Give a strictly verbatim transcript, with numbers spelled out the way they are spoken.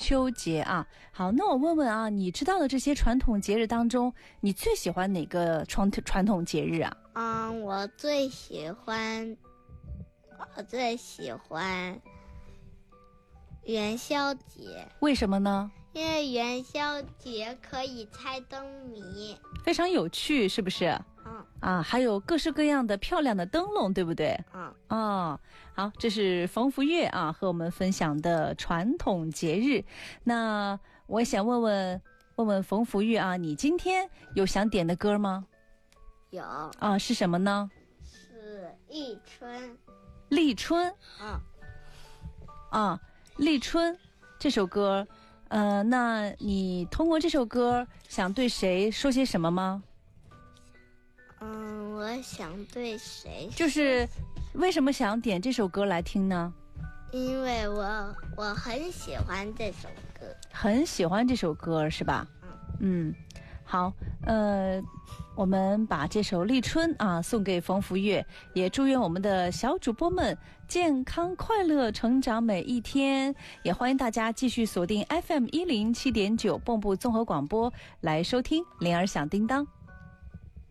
秋节啊。好，那我问问啊，你知道的这些传统节日当中，你最喜欢哪个传传统节日啊？ 嗯，我最喜欢，我最喜欢元宵节。 为什么呢？ 因为元宵节可以猜灯谜， 非常有趣，是不是？ 嗯啊，还有各式各样的漂亮的灯笼，对不对？ 嗯哦，好，这是冯福月啊和我们分享的传统节日。那我想问问问问冯福月啊，你今天有想点的歌吗？ 有啊，是什么呢？ 是立春。 立春。 嗯啊，立春这首歌，呃，那你通过这首歌想对谁说些什么吗？ 嗯，我想对谁说？ 就是为什么想点这首歌来听呢？ 因为我我很喜欢这首歌。 很喜欢这首歌是吧？嗯，好，呃，我们把这首《立春》啊送给冯福月，也祝愿我们的小主播们健康快乐成长每一天。也欢迎大家继续锁定 F M 一零七点九 蚌埠综合广播来收听铃儿响叮当。